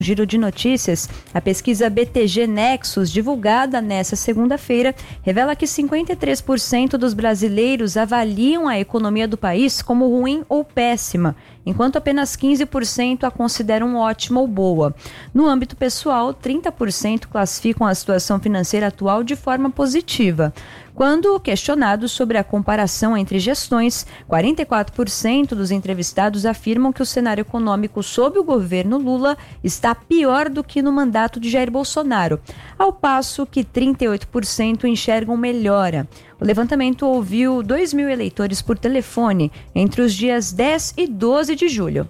Giro de Notícias, a pesquisa BTG Nexus, divulgada nesta segunda-feira, revela que 53% dos brasileiros avaliam a economia do país como ruim ou péssima, enquanto apenas 15% a consideram ótima ou boa. No âmbito pessoal, 30% classificam a situação financeira atual de forma positiva. Quando questionados sobre a comparação entre gestões, 44% dos entrevistados afirmam que o cenário econômico sob o governo Lula está pior do que no mandato de Jair Bolsonaro, ao passo que 38% enxergam melhora. O levantamento ouviu 2.000 eleitores por telefone entre os dias 10 e 12 de julho.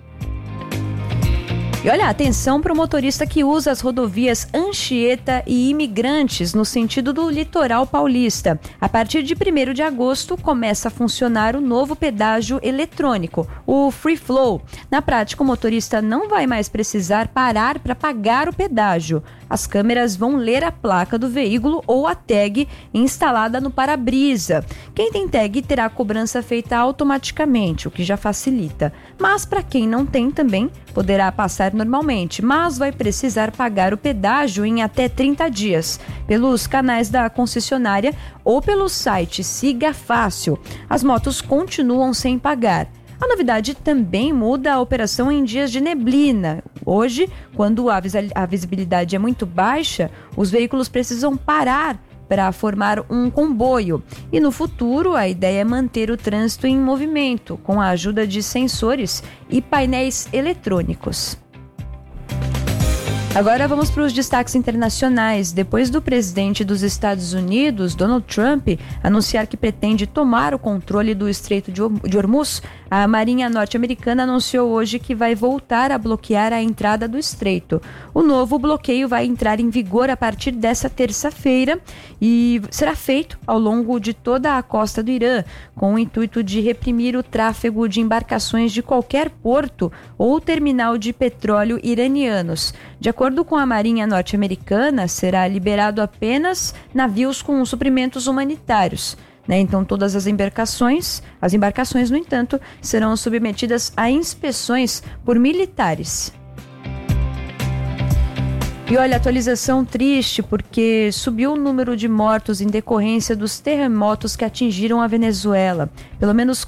E olha, atenção para o motorista que usa as rodovias Anchieta e Imigrantes no sentido do litoral paulista. A partir de 1º de agosto começa a funcionar o novo pedágio eletrônico, o Free Flow. Na prática, o motorista não vai mais precisar parar para pagar o pedágio. As câmeras vão ler a placa do veículo ou a tag instalada no para-brisa. Quem tem tag terá a cobrança feita automaticamente, o que já facilita. Mas para quem não tem também, poderá passar normalmente, mas vai precisar pagar o pedágio em até 30 dias, pelos canais da concessionária ou pelo site Siga Fácil. As motos continuam sem pagar. A novidade também muda a operação em dias de neblina. Hoje, quando a visibilidade é muito baixa, os veículos precisam parar para formar um comboio. E no futuro, a ideia é manter o trânsito em movimento, com a ajuda de sensores e painéis eletrônicos. Agora vamos para os destaques internacionais. Depois do presidente dos Estados Unidos, Donald Trump, anunciar que pretende tomar o controle do Estreito de Hormuz, a Marinha norte-americana anunciou hoje que vai voltar a bloquear a entrada do estreito. O novo bloqueio vai entrar em vigor a partir dessa terça-feira e será feito ao longo de toda a costa do Irã, com o intuito de reprimir o tráfego de embarcações de qualquer porto ou terminal de petróleo iranianos. De acordo com a Marinha norte-americana, será liberado apenas navios com suprimentos humanitários. Então, todas as embarcações, no entanto, serão submetidas a inspeções por militares. E olha, atualização triste, porque subiu o número de mortos em decorrência dos terremotos que atingiram a Venezuela. Pelo menos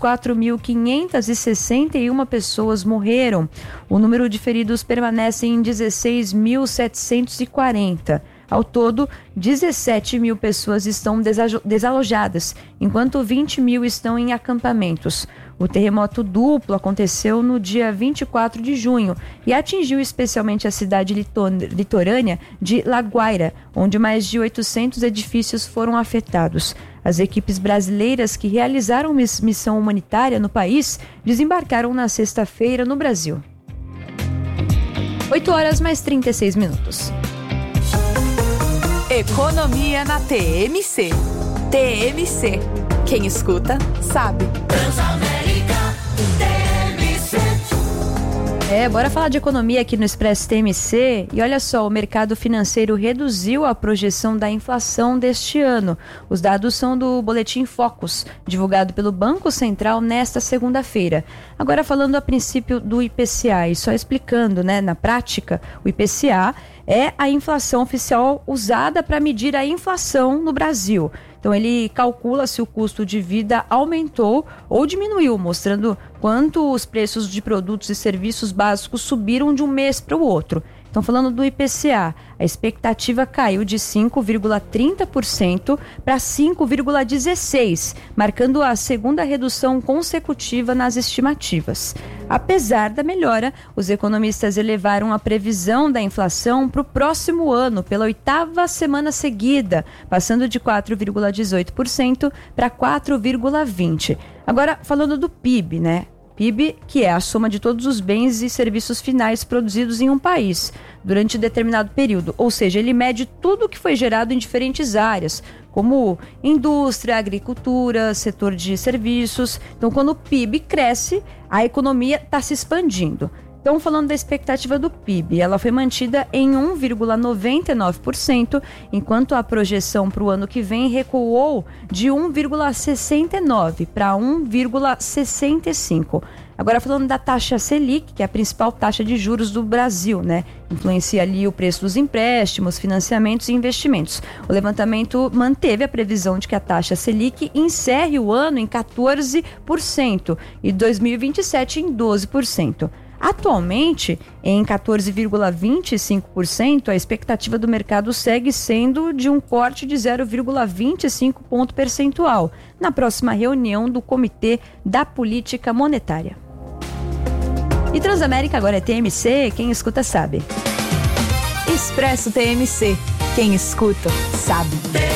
4.561 pessoas morreram. O número de feridos permanece em 16.740. Ao todo, 17 mil pessoas estão desalojadas, enquanto 20 mil estão em acampamentos. O terremoto duplo aconteceu no dia 24 de junho e atingiu especialmente a cidade litorânea de La Guaira, onde mais de 800 edifícios foram afetados. As equipes brasileiras que realizaram missão humanitária no país desembarcaram na sexta-feira no Brasil. 8h mais 36. Economia na TMC. TMC. Quem escuta, sabe. Transamérica TMC. Bora falar de economia aqui no Expresso TMC. E olha só, o mercado financeiro reduziu a projeção da inflação deste ano. Os dados são do Boletim Focus, divulgado pelo Banco Central nesta segunda-feira. Agora falando a princípio do IPCA e só explicando, na prática, o IPCA é a inflação oficial usada para medir a inflação no Brasil. Então, ele calcula se o custo de vida aumentou ou diminuiu, mostrando quanto os preços de produtos e serviços básicos subiram de um mês para o outro. Então, falando do IPCA, a expectativa caiu de 5,30% para 5,16%, marcando a segunda redução consecutiva nas estimativas. Apesar da melhora, os economistas elevaram a previsão da inflação para o próximo ano pela 8ª semana seguida, passando de 4,18% para 4,20%. Agora, falando do PIB, PIB, que é a soma de todos os bens e serviços finais produzidos em um país durante determinado período, ou seja, ele mede tudo o que foi gerado em diferentes áreas, como indústria, agricultura, setor de serviços. Então, quando o PIB cresce, a economia está se expandindo. Então, falando da expectativa do PIB, ela foi mantida em 1,99%, enquanto a projeção para o ano que vem recuou de 1,69% para 1,65%. Agora falando da taxa Selic, que é a principal taxa de juros do Brasil, né? Influencia ali o preço dos empréstimos, financiamentos e investimentos. O levantamento manteve a previsão de que a taxa Selic encerre o ano em 14% e 2027 em 12%. Atualmente, em 14,25%, a expectativa do mercado segue sendo de um corte de 0,25 ponto percentual na próxima reunião do Comitê da Política Monetária. E Transamérica agora é TMC, quem escuta sabe. Expresso TMC, quem escuta sabe.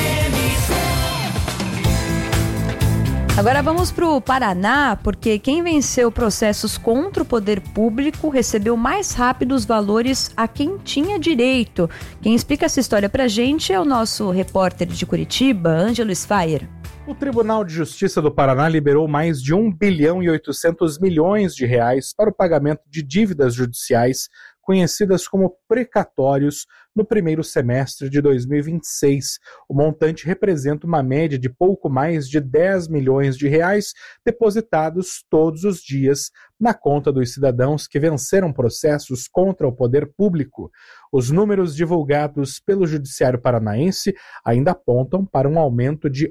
Agora vamos para o Paraná, porque quem venceu processos contra o poder público recebeu mais rápido os valores a quem tinha direito. Quem explica essa história para a gente é o nosso repórter de Curitiba, Ângelo Sfaier. O Tribunal de Justiça do Paraná liberou mais de 1 bilhão e 800 milhões de reais para o pagamento de dívidas judiciais conhecidas como precatórios no primeiro semestre de 2026. O montante representa uma média de pouco mais de 10 milhões de reais depositados todos os dias na conta dos cidadãos que venceram processos contra o poder público. Os números divulgados pelo Judiciário Paranaense ainda apontam para um aumento de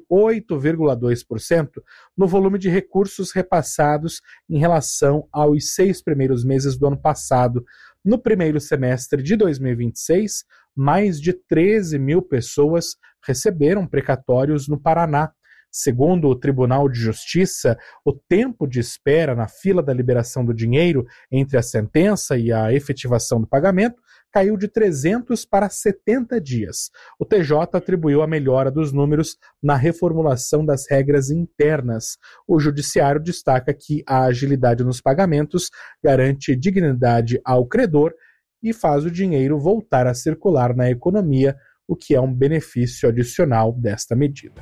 8,2% no volume de recursos repassados em relação aos 6 primeiros meses do ano passado. No primeiro semestre de 2026, mais de 13 mil pessoas receberam precatórios no Paraná. Segundo o Tribunal de Justiça, o tempo de espera na fila da liberação do dinheiro entre a sentença e a efetivação do pagamento caiu de 300 para 70 dias. O TJ atribuiu a melhora dos números na reformulação das regras internas. O Judiciário destaca que a agilidade nos pagamentos garante dignidade ao credor e faz o dinheiro voltar a circular na economia, o que é um benefício adicional desta medida.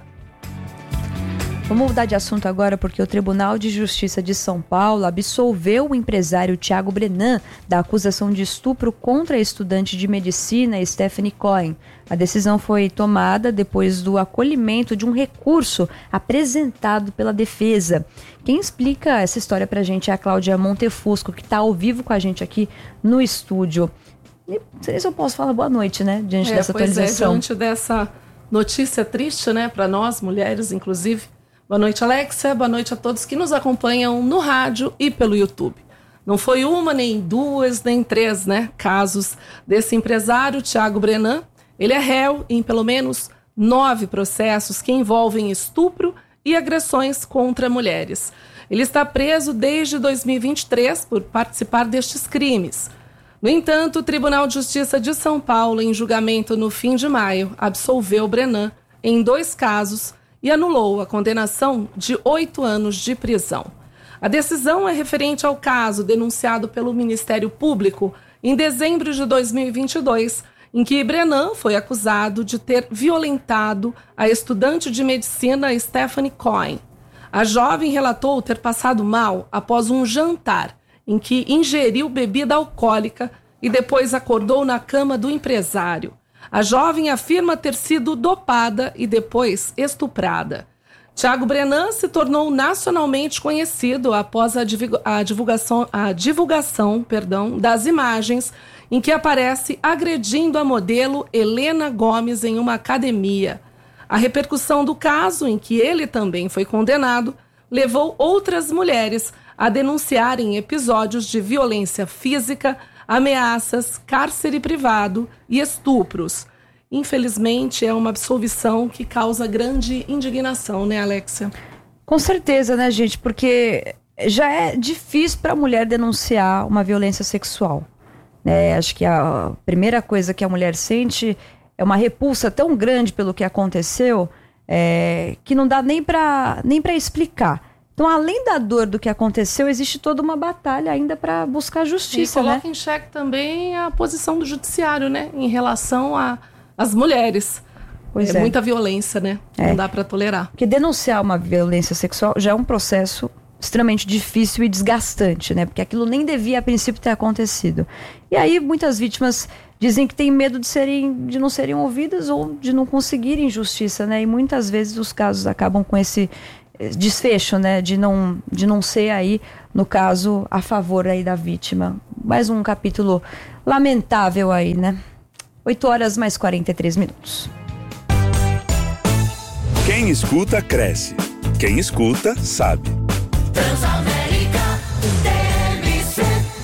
Vamos mudar de assunto agora porque o Tribunal de Justiça de São Paulo absolveu o empresário Thiago Brenan da acusação de estupro contra a estudante de medicina Stephanie Cohen. A decisão foi tomada depois do acolhimento de um recurso apresentado pela defesa. Quem explica essa história pra gente é a Cláudia Montefusco, que está ao vivo com a gente aqui no estúdio. E não sei se eu posso falar boa noite, né, diante dessa atualização. Diante dessa notícia triste, né, para nós, mulheres, inclusive. Boa noite, Alexia. Boa noite a todos que nos acompanham no rádio e pelo YouTube. Não foi uma, nem duas, nem três, né, casos desse empresário, Thiago Brenan. Ele é réu em pelo menos 9 processos que envolvem estupro e agressões contra mulheres. Ele está preso desde 2023 por participar destes crimes. No entanto, o Tribunal de Justiça de São Paulo, em julgamento no fim de maio, absolveu Brenan em 2 casos e anulou a condenação de 8 anos de prisão. A decisão é referente ao caso denunciado pelo Ministério Público em dezembro de 2022, em que Brenan foi acusado de ter violentado a estudante de medicina Stephanie Cohen. A jovem relatou ter passado mal após um jantar em que ingeriu bebida alcoólica e depois acordou na cama do empresário. A jovem afirma ter sido dopada e depois estuprada. Thiago Brenan se tornou nacionalmente conhecido após a divulgação das imagens em que aparece agredindo a modelo Helena Gomes em uma academia. A repercussão do caso, em que ele também foi condenado, levou outras mulheres a denunciarem episódios de violência física, ameaças, cárcere privado e estupros. Infelizmente, é uma absolvição que causa grande indignação, né, Alexia? Com certeza, né, gente? Porque já é difícil para a mulher denunciar uma violência sexual. Né? Acho que a primeira coisa que a mulher sente é uma repulsa tão grande pelo que aconteceu que não dá nem para explicar. Então, além da dor do que aconteceu, existe toda uma batalha ainda para buscar justiça, né? E coloca em xeque também a posição do judiciário, né? Em relação às mulheres. Pois é. Muita violência, né? Não dá para tolerar. Porque denunciar uma violência sexual já é um processo extremamente difícil e desgastante, né? Porque aquilo nem devia, a princípio, ter acontecido. E aí, muitas vítimas dizem que têm medo de não serem ouvidas ou de não conseguirem justiça, né? E muitas vezes os casos acabam com esse desfecho, né, de não ser aí, no caso, a favor aí da vítima. Mais um capítulo lamentável aí, né? 8h mais 43 minutos. Quem escuta, cresce. Quem escuta, sabe. Transamérica TMC.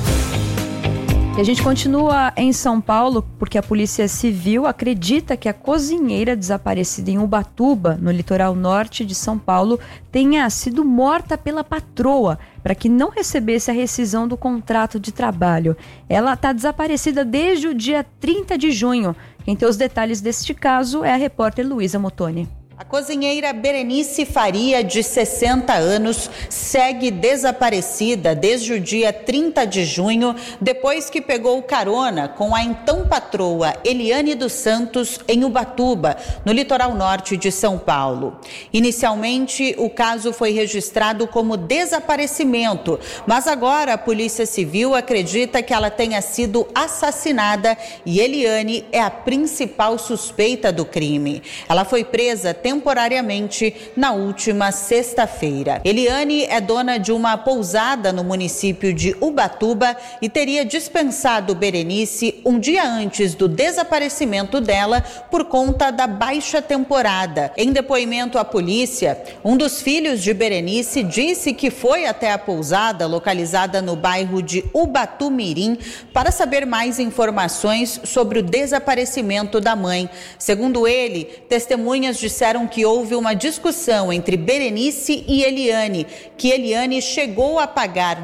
E a gente continua em São Paulo porque a Polícia Civil acredita que a cozinheira desaparecida em Ubatuba, no litoral norte de São Paulo, tenha sido morta pela patroa para que não recebesse a rescisão do contrato de trabalho. Ela está desaparecida desde o dia 30 de junho. Quem tem os detalhes deste caso é a repórter Luísa Motoni. A cozinheira Berenice Faria, de 60 anos, segue desaparecida desde o dia 30 de junho, depois que pegou carona com a então patroa Eliane dos Santos em Ubatuba, no litoral norte de São Paulo. Inicialmente, o caso foi registrado como desaparecimento, mas agora a Polícia Civil acredita que ela tenha sido assassinada e Eliane é a principal suspeita do crime. Ela foi presa temporariamente na última sexta-feira. Eliane é dona de uma pousada no município de Ubatuba e teria dispensado Berenice um dia antes do desaparecimento dela por conta da baixa temporada. Em depoimento à polícia, um dos filhos de Berenice disse que foi até a pousada localizada no bairro de Ubatumirim para saber mais informações sobre o desaparecimento da mãe. Segundo ele, testemunhas disseram que houve uma discussão entre Berenice e Eliane, que Eliane chegou a pagar R$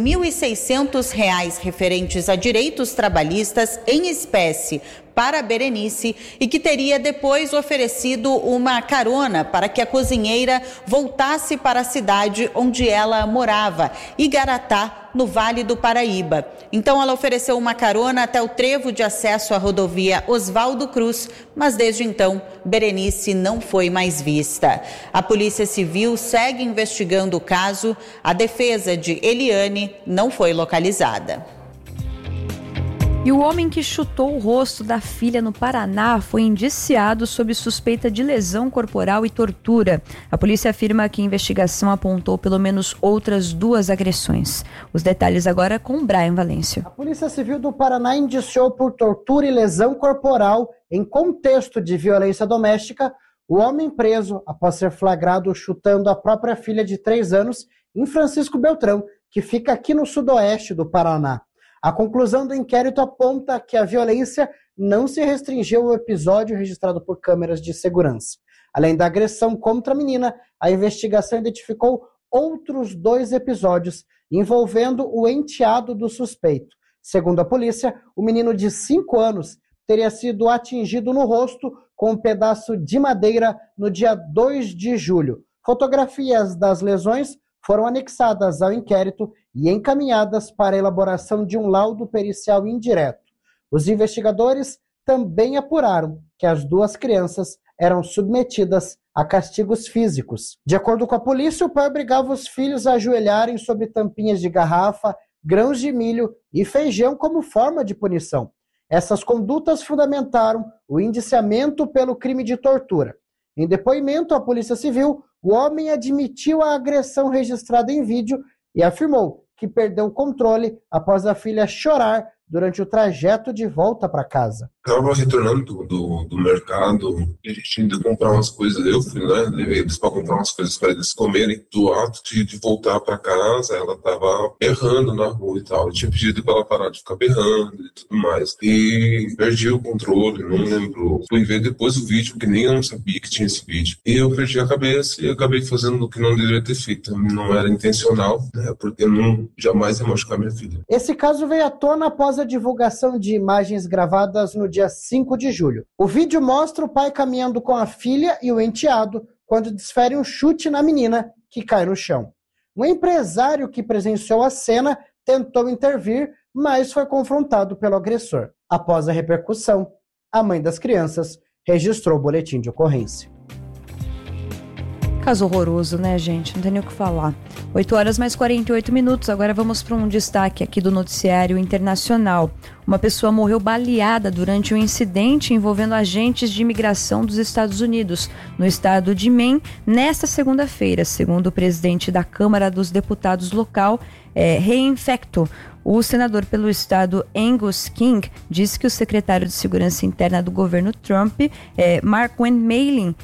2.600 referentes a direitos trabalhistas em espécie para Berenice e que teria depois oferecido uma carona para que a cozinheira voltasse para a cidade onde ela morava, Igaratá, no Vale do Paraíba. Então ela ofereceu uma carona até o trevo de acesso à rodovia Oswaldo Cruz, mas desde então Berenice não foi mais vista. A Polícia Civil segue investigando o caso. A defesa de Eliane não foi localizada. E o homem que chutou o rosto da filha no Paraná foi indiciado sob suspeita de lesão corporal e tortura. A polícia afirma que a investigação apontou pelo menos outras 2 agressões. Os detalhes agora com Brian Valêncio. A Polícia Civil do Paraná indiciou por tortura e lesão corporal em contexto de violência doméstica o homem preso após ser flagrado chutando a própria filha de 3 anos em Francisco Beltrão, que fica aqui no sudoeste do Paraná. A conclusão do inquérito aponta que a violência não se restringiu ao episódio registrado por câmeras de segurança. Além da agressão contra a menina, a investigação identificou outros 2 episódios envolvendo o enteado do suspeito. Segundo a polícia, o menino de 5 anos teria sido atingido no rosto com um pedaço de madeira no dia 2 de julho. Fotografias das lesões foram anexadas ao inquérito e encaminhadas para a elaboração de um laudo pericial indireto. Os investigadores também apuraram que as 2 crianças eram submetidas a castigos físicos. De acordo com a polícia, o pai obrigava os filhos a ajoelharem sobre tampinhas de garrafa, grãos de milho e feijão como forma de punição. Essas condutas fundamentaram o indiciamento pelo crime de tortura. Em depoimento à Polícia Civil, o homem admitiu a agressão registrada em vídeo e afirmou que perdeu o controle após a filha chorar durante o trajeto de volta para casa. Estava retornando do mercado, a gente indo comprar umas coisas, eu fui, né, levei eles para comprar umas coisas para eles comerem. Do ato de voltar para casa, ela estava berrando na rua e tal. Eu tinha pedido para ela parar de ficar berrando e tudo mais. E perdi o controle, não lembro. Fui ver depois o vídeo, porque nem eu não sabia que tinha esse vídeo. E eu perdi a cabeça e acabei fazendo o que não deveria ter feito. Não era intencional, né, porque eu jamais ia machucar minha filha. Esse caso veio à tona após a divulgação de imagens gravadas no dia 5 de julho. O vídeo mostra o pai caminhando com a filha e o enteado quando desfere um chute na menina, que cai no chão. Um empresário que presenciou a cena tentou intervir, mas foi confrontado pelo agressor. Após a repercussão, a mãe das crianças registrou o boletim de ocorrência. Caso horroroso, né, gente? Não tem nem o que falar. 8h mais 48. Agora vamos para um destaque aqui do noticiário internacional. Uma pessoa morreu baleada durante um incidente envolvendo agentes de imigração dos Estados Unidos, no estado de Maine, nesta segunda-feira, segundo o presidente da Câmara dos Deputados local, Reinfecto. O senador pelo estado Angus King disse que o secretário de Segurança Interna do governo Trump, Markwayne Mullin,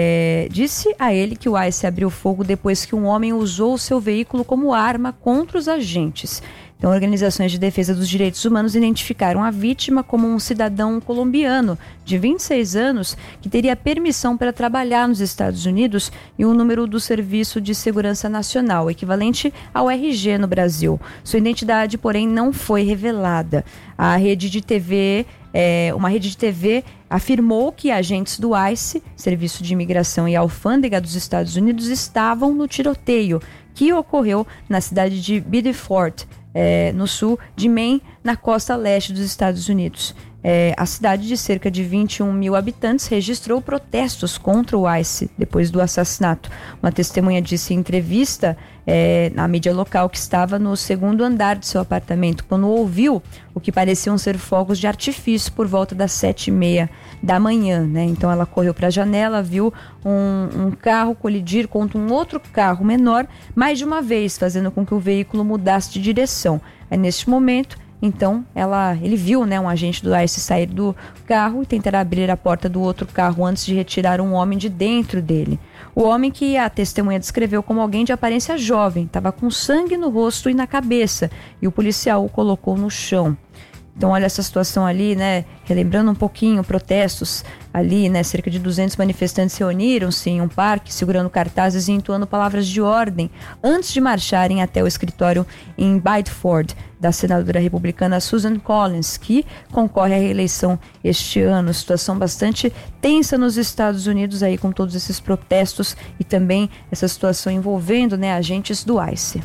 disse a ele que o ICE abriu fogo depois que um homem usou o seu veículo como arma contra os agentes. Então, organizações de defesa dos direitos humanos identificaram a vítima como um cidadão colombiano de 26 anos que teria permissão para trabalhar nos Estados Unidos e um número do Serviço de Segurança Nacional, equivalente ao RG no Brasil. Sua identidade, porém, não foi revelada. A rede de TV... uma rede de TV afirmou que agentes do ICE, Serviço de Imigração e Alfândega dos Estados Unidos, estavam no tiroteio que ocorreu na cidade de Biddeford, no sul de Maine, na costa leste dos Estados Unidos. A cidade, de cerca de 21 mil habitantes, registrou protestos contra o ICE depois do assassinato. Uma testemunha disse em entrevista na mídia local que estava no segundo andar de seu apartamento quando ouviu o que pareciam ser fogos de artifício por volta das 7h30 da manhã, né? Então ela correu para a janela, viu um carro colidir contra um outro carro menor mais de uma vez, fazendo com que o veículo mudasse de direção. Neste momento, então, ele viu, né, um agente do ICE sair do carro e tentar abrir a porta do outro carro antes de retirar um homem de dentro dele. O homem, que a testemunha descreveu como alguém de aparência jovem, estava com sangue no rosto e na cabeça, e o policial o colocou no chão. Então, olha essa situação ali, né? Relembrando um pouquinho, protestos ali, né? Cerca de 200 manifestantes reuniram-se em um parque, segurando cartazes e entoando palavras de ordem, antes de marcharem até o escritório em Biddeford, da senadora republicana Susan Collins, que concorre à reeleição este ano. Situação bastante tensa nos Estados Unidos aí, com todos esses protestos e também essa situação envolvendo, né, agentes do ICE.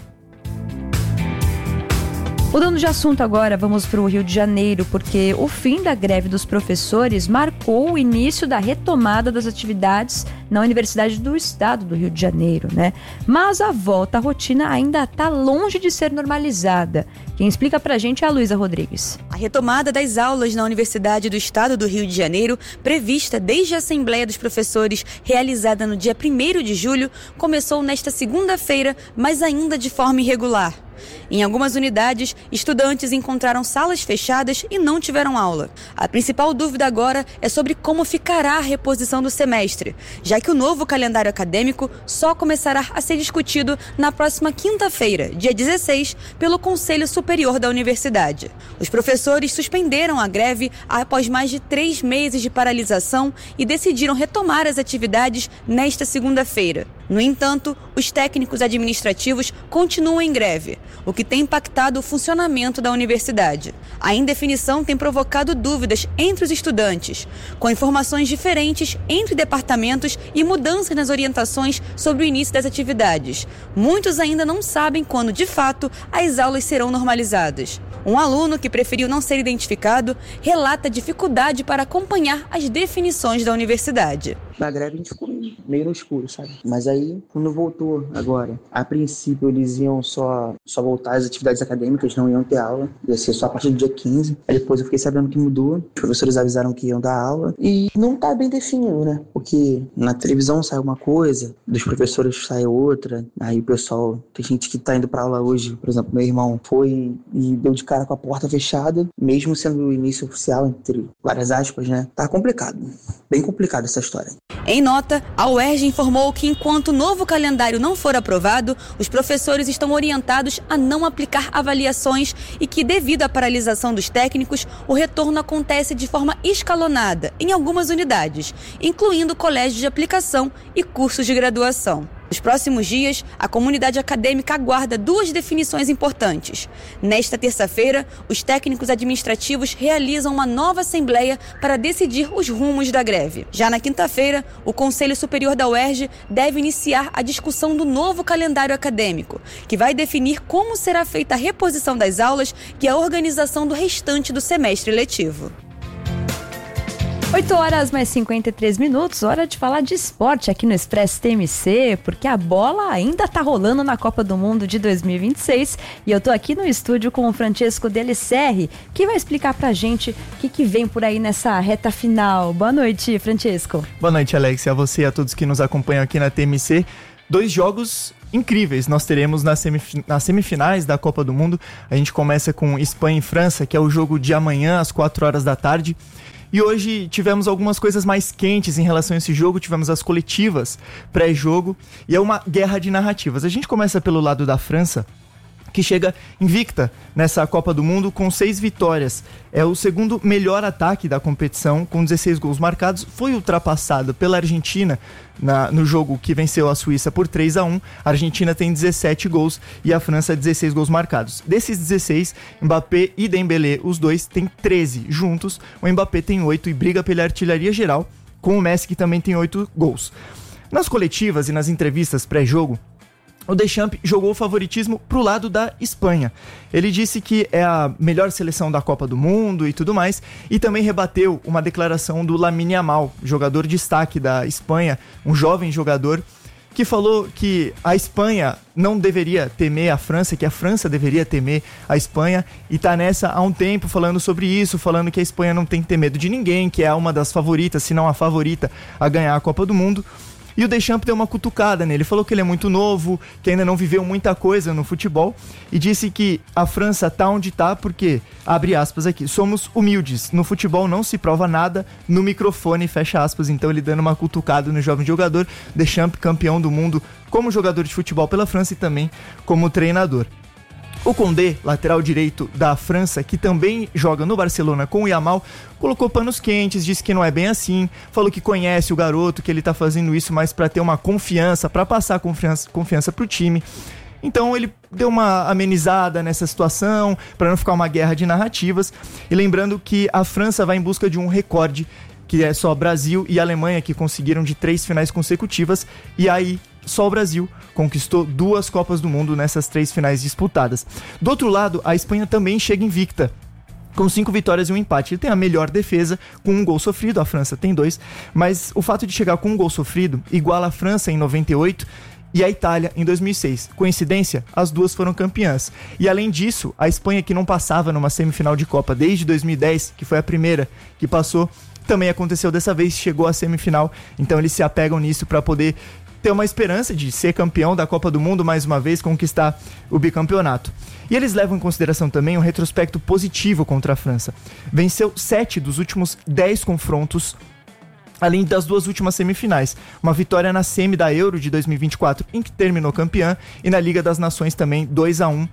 Mudando de assunto agora, vamos para o Rio de Janeiro, porque o fim da greve dos professores marcou o início da retomada das atividades na Universidade do Estado do Rio de Janeiro, né? Mas a volta à rotina ainda está longe de ser normalizada. Quem explica pra gente é a Luísa Rodrigues. A retomada das aulas na Universidade do Estado do Rio de Janeiro, prevista desde a Assembleia dos Professores, realizada no dia 1º de julho, começou nesta segunda-feira, mas ainda de forma irregular. Em algumas unidades, estudantes encontraram salas fechadas e não tiveram aula. A principal dúvida agora é sobre como ficará a reposição do semestre, já que o novo calendário acadêmico só começará a ser discutido na próxima quinta-feira, dia 16, pelo Conselho Superior da Universidade. Os professores suspenderam a greve após mais de 3 meses de paralisação e decidiram retomar as atividades nesta segunda-feira. No entanto, os técnicos administrativos continuam em greve, o que tem impactado o funcionamento da universidade. A indefinição tem provocado dúvidas entre os estudantes, com informações diferentes entre departamentos e mudanças nas orientações sobre o início das atividades. Muitos ainda não sabem quando, de fato, as aulas serão normalizadas. Um aluno, que preferiu não ser identificado, relata dificuldade para acompanhar as definições da universidade. Na greve a gente ficou meio no escuro, sabe? Mas aí, quando voltou agora, a princípio eles iam só voltar às atividades acadêmicas, não iam ter aula, ia ser só a partir do dia 15. Aí depois eu fiquei sabendo que mudou, os professores avisaram que iam dar aula e não tá bem definido, né? Porque na televisão sai uma coisa, dos professores sai outra, aí o pessoal, tem gente que tá indo pra aula hoje, por exemplo, meu irmão foi e deu de cara com a porta fechada, mesmo sendo o início oficial, entre várias aspas, né? Tá complicado, bem complicado essa história. Em nota, a UERJ informou que enquanto o novo calendário não for aprovado, os professores estão orientados a não aplicar avaliações e que, devido à paralisação dos técnicos, o retorno acontece de forma escalonada em algumas unidades, incluindo colégios de aplicação e cursos de graduação. Nos próximos dias, a comunidade acadêmica aguarda 2 definições importantes. Nesta terça-feira, os técnicos administrativos realizam uma nova assembleia para decidir os rumos da greve. Já na quinta-feira, o Conselho Superior da UERJ deve iniciar a discussão do novo calendário acadêmico, que vai definir como será feita a reposição das aulas e a organização do restante do semestre letivo. 8 horas mais 53 minutos, hora de falar de esporte aqui no Expresso TMC, porque a bola ainda tá rolando na Copa do Mundo de 2026 e eu tô aqui no estúdio com o Francesco Delicerri, que vai explicar pra gente o que vem por aí nessa reta final. Boa noite, Francesco. Boa noite, Alex, a você e a todos que nos acompanham aqui na TMC. 2 jogos incríveis nós teremos nas semifinais da Copa do Mundo. A gente começa com Espanha e França, que é o jogo de amanhã às 4 horas da tarde. E hoje tivemos algumas coisas mais quentes em relação a esse jogo, tivemos as coletivas pré-jogo e é uma guerra de narrativas. A gente começa pelo lado da França, que chega invicta nessa Copa do Mundo com 6 vitórias. É o segundo melhor ataque da competição, com 16 gols marcados. Foi ultrapassado pela Argentina no jogo que venceu a Suíça por 3-1. A Argentina tem 17 gols e a França 16 gols marcados. Desses 16, Mbappé e Dembélé, os dois, têm 13 juntos. O Mbappé tem 8 e briga pela artilharia geral, com o Messi, que também tem 8 gols. Nas coletivas e nas entrevistas pré-jogo, o Deschamps jogou o favoritismo pro lado da Espanha. Ele disse que é a melhor seleção da Copa do Mundo e tudo mais, e também rebateu uma declaração do Lamine Yamal, jogador de destaque da Espanha, um jovem jogador, que falou que a Espanha não deveria temer a França, que a França deveria temer a Espanha, e tá nessa há um tempo falando sobre isso, falando que a Espanha não tem que ter medo de ninguém, que é uma das favoritas, se não a favorita, a ganhar a Copa do Mundo. E o Deschamps deu uma cutucada nele, falou que ele é muito novo, que ainda não viveu muita coisa no futebol, e disse que a França tá onde tá porque, abre aspas aqui, somos humildes, no futebol não se prova nada, no microfone, fecha aspas. Então ele dando uma cutucada no jovem jogador, Deschamps campeão do mundo como jogador de futebol pela França e também como treinador. O Koundé, lateral direito da França, que também joga no Barcelona com o Yamal, colocou panos quentes, disse que não é bem assim, falou que conhece o garoto, que ele tá fazendo isso mais para ter uma confiança, para passar confiança pro time. Então ele deu uma amenizada nessa situação, para não ficar uma guerra de narrativas. E lembrando que a França vai em busca de um recorde, que é só Brasil e Alemanha que conseguiram de 3 finais consecutivas, e aí só o Brasil conquistou 2 Copas do Mundo nessas 3 finais disputadas. Do outro lado, a Espanha também chega invicta, com 5 vitórias e um empate. Ele tem a melhor defesa, com 1 gol sofrido, a França tem 2, mas o fato de chegar com 1 gol sofrido iguala a França em 98 e a Itália em 2006. Coincidência? As duas foram campeãs. E além disso, a Espanha, que não passava numa semifinal de Copa desde 2010, que foi a primeira que passou, também aconteceu dessa vez, chegou à semifinal. Então eles se apegam nisso para poder ter uma esperança de ser campeão da Copa do Mundo mais uma vez, conquistar o bicampeonato. E eles levam em consideração também um retrospecto positivo contra a França. Venceu 7 dos últimos 10 confrontos, além das 2 últimas semifinais. Uma vitória na semi da Euro de 2024, em que terminou campeã, e na Liga das Nações também 2-1,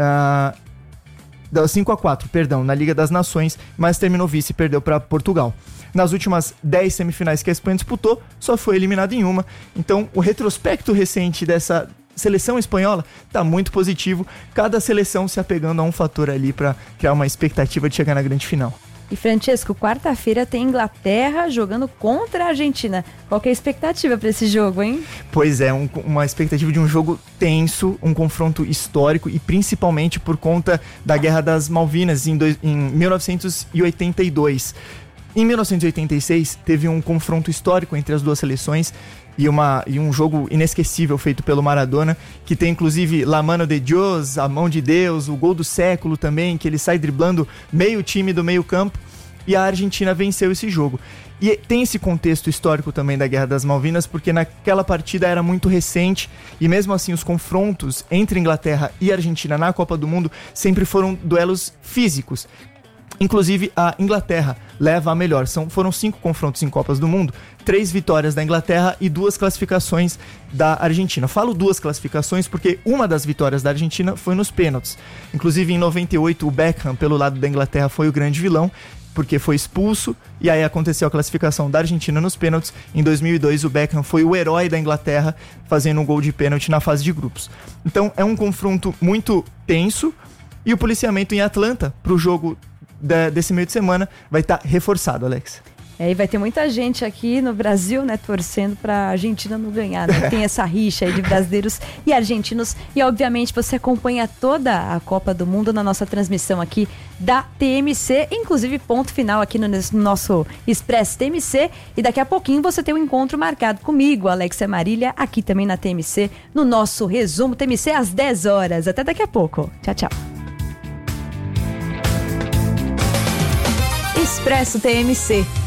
5-4, perdão, na Liga das Nações, mas terminou vice e perdeu para Portugal. Nas últimas 10 semifinais que a Espanha disputou, só foi eliminada em uma. Então, o retrospecto recente dessa seleção espanhola está muito positivo. Cada seleção se apegando a um fator ali para criar uma expectativa de chegar na grande final. E Francesco, quarta-feira tem Inglaterra jogando contra a Argentina. Qual que é a expectativa para esse jogo, hein? Pois é, uma expectativa de um jogo tenso, um confronto histórico e principalmente por conta da Guerra das Malvinas em 1982. Em 1986, teve um confronto histórico entre as duas seleções e um jogo inesquecível feito pelo Maradona, que tem inclusive La Mano de Dios, a mão de Deus, o gol do século também, que ele sai driblando meio time do meio campo, e a Argentina venceu esse jogo. E tem esse contexto histórico também da Guerra das Malvinas, porque naquela partida era muito recente, e mesmo assim os confrontos entre Inglaterra e Argentina na Copa do Mundo sempre foram duelos físicos. Inclusive a Inglaterra leva a melhor. Foram 5 confrontos em Copas do Mundo, 3 vitórias da Inglaterra e 2 classificações da Argentina. Falo 2 classificações porque uma das vitórias da Argentina foi nos pênaltis. Inclusive em 98 o Beckham, pelo lado da Inglaterra, foi o grande vilão, porque foi expulso, e aí aconteceu a classificação da Argentina nos pênaltis. Em 2002 o Beckham foi o herói da Inglaterra, fazendo um gol de pênalti na fase de grupos. Então é um confronto muito tenso, e o policiamento em Atlanta para o jogo desse meio de semana vai estar reforçado, Alex. E vai ter muita gente aqui no Brasil, né, torcendo pra Argentina não ganhar, né? Tem essa rixa aí de brasileiros e argentinos. E, obviamente, você acompanha toda a Copa do Mundo na nossa transmissão aqui da TMC. Inclusive, ponto final aqui no nosso Expresso TMC. E daqui a pouquinho você tem um encontro marcado comigo, Alexia Marília, aqui também na TMC, no nosso resumo TMC às 10 horas. Até daqui a pouco. Tchau, tchau. Expresso TMC.